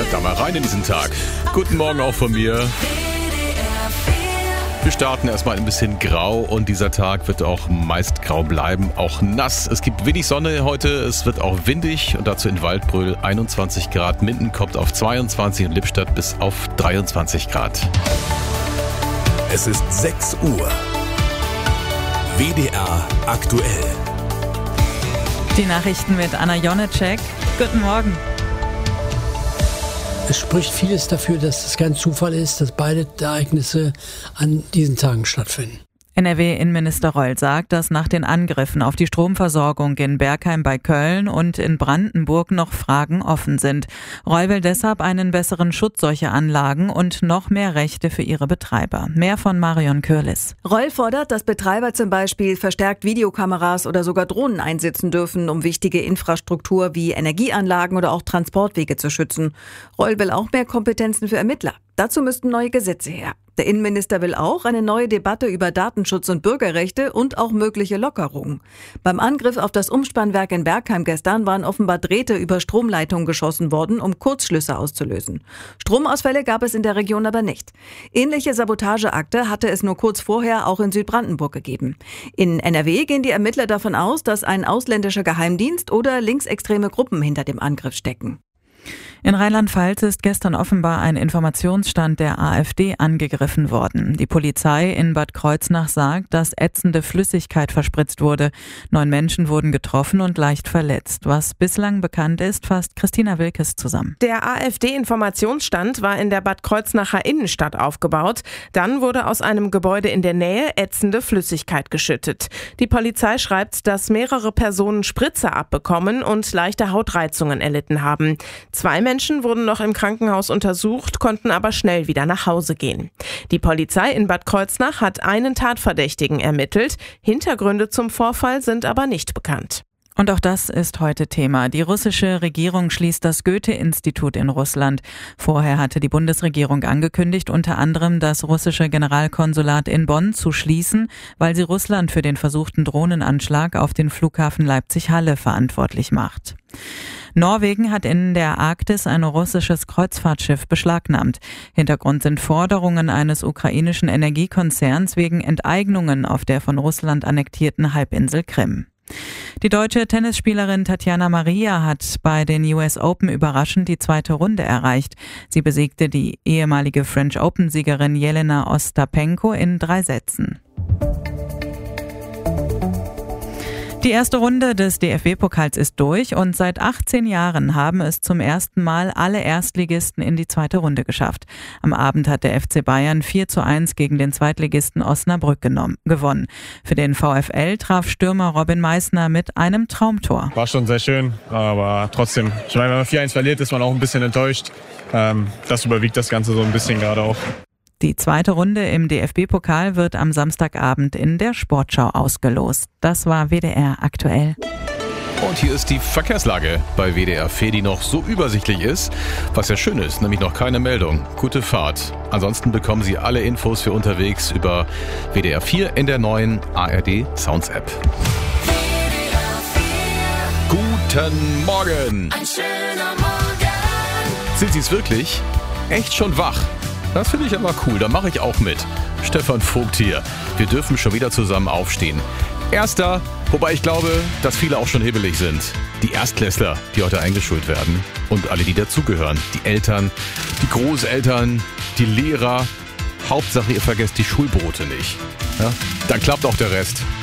Da mal rein in diesen Tag. Guten Morgen auch von mir. Wir starten erstmal ein bisschen grau und dieser Tag wird auch meist grau bleiben, auch nass. Es gibt wenig Sonne heute, es wird auch windig und dazu in Waldbröl 21 Grad. Minden kommt auf 22 und Lippstadt bis auf 23 Grad. Es ist 6 Uhr. WDR aktuell. Die Nachrichten mit Anna Jonecek. Guten Morgen. Es spricht vieles dafür, dass es kein Zufall ist, dass beide Ereignisse an diesen Tagen stattfinden. NRW-Innenminister Reul sagt, dass nach den Angriffen auf die Stromversorgung in Bergheim bei Köln und in Brandenburg noch Fragen offen sind. Reul will deshalb einen besseren Schutz solcher Anlagen und noch mehr Rechte für ihre Betreiber. Mehr von Marion Kürlis. Reul fordert, dass Betreiber zum Beispiel verstärkt Videokameras oder sogar Drohnen einsetzen dürfen, um wichtige Infrastruktur wie Energieanlagen oder auch Transportwege zu schützen. Reul will auch mehr Kompetenzen für Ermittler. Dazu müssten neue Gesetze her. Der Innenminister will auch eine neue Debatte über Datenschutz und Bürgerrechte und auch mögliche Lockerungen. Beim Angriff auf das Umspannwerk in Bergheim gestern waren offenbar Drähte über Stromleitungen geschossen worden, um Kurzschlüsse auszulösen. Stromausfälle gab es in der Region aber nicht. Ähnliche Sabotageakte hatte es nur kurz vorher auch in Südbrandenburg gegeben. In NRW gehen die Ermittler davon aus, dass ein ausländischer Geheimdienst oder linksextreme Gruppen hinter dem Angriff stecken. In Rheinland-Pfalz ist gestern offenbar ein Informationsstand der AfD angegriffen worden. Die Polizei in Bad Kreuznach sagt, dass ätzende Flüssigkeit verspritzt wurde. 9 Menschen wurden getroffen und leicht verletzt. Was bislang bekannt ist, fasst Christina Wilkes zusammen. Der AfD-Informationsstand war in der Bad Kreuznacher Innenstadt aufgebaut. Dann wurde aus einem Gebäude in der Nähe ätzende Flüssigkeit geschüttet. Die Polizei schreibt, dass mehrere Personen Spritze abbekommen und leichte Hautreizungen erlitten haben. 2 Menschen wurden noch im Krankenhaus untersucht, konnten aber schnell wieder nach Hause gehen. Die Polizei in Bad Kreuznach hat einen Tatverdächtigen ermittelt. Hintergründe zum Vorfall sind aber nicht bekannt. Und auch das ist heute Thema. Die russische Regierung schließt das Goethe-Institut in Russland. Vorher hatte die Bundesregierung angekündigt, unter anderem das russische Generalkonsulat in Bonn zu schließen, weil sie Russland für den versuchten Drohnenanschlag auf den Flughafen Leipzig-Halle verantwortlich macht. Norwegen hat in der Arktis ein russisches Kreuzfahrtschiff beschlagnahmt. Hintergrund sind Forderungen eines ukrainischen Energiekonzerns wegen Enteignungen auf der von Russland annektierten Halbinsel Krim. Die deutsche Tennisspielerin Tatjana Maria hat bei den US Open überraschend die 2. Runde erreicht. Sie besiegte die ehemalige French Open-Siegerin Jelena Ostapenko in 3 Sätzen. Die erste Runde des DFB-Pokals ist durch und seit 18 Jahren haben es zum ersten Mal alle Erstligisten in die 2. Runde geschafft. Am Abend hat der FC Bayern 4:1 gegen den Zweitligisten Osnabrück gewonnen. Für den VfL traf Stürmer Robin Meissner mit einem Traumtor. War schon sehr schön, aber trotzdem, ich meine, wenn man 4:1 verliert, ist man auch ein bisschen enttäuscht. Das überwiegt das Ganze so ein bisschen gerade auch. Die 2. Runde im DFB-Pokal wird am Samstagabend in der Sportschau ausgelost. Das war WDR aktuell. Und hier ist die Verkehrslage bei WDR 4, die noch so übersichtlich ist, was ja schön ist, nämlich noch keine Meldung. Gute Fahrt. Ansonsten bekommen Sie alle Infos für unterwegs über WDR 4 in der neuen ARD Sounds App. Guten Morgen! Ein schöner Morgen! Sind Sie es wirklich? Echt schon wach? Das finde ich aber cool, da mache ich auch mit. Stefan Vogt hier. Wir dürfen schon wieder zusammen aufstehen. Erster, wobei ich glaube, dass viele auch schon hibbelig sind. Die Erstklässler, die heute eingeschult werden. Und alle, die dazugehören. Die Eltern, die Großeltern, die Lehrer. Hauptsache, ihr vergesst die Schulbrote nicht. Ja? Dann klappt auch der Rest.